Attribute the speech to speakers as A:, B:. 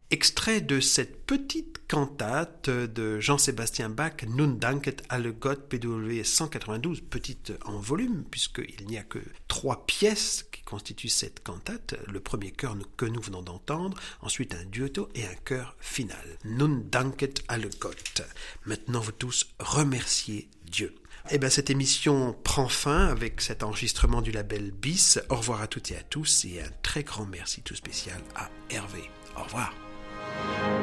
A: Extrait de cette petite cantate de Jean-Sébastien Bach, Nun danket alle Gott, BWV 192, petite en volume, puisqu'il n'y a que 3 pièces qui constituent cette cantate. Le premier chœur que nous venons d'entendre, ensuite un duetto et un chœur final. Nun danket alle Gott. Maintenant, vous tous, remerciez Dieu. Cette émission prend fin avec cet enregistrement du label BIS. Au revoir à toutes et à tous et un très grand merci tout spécial à Hervé. Au revoir.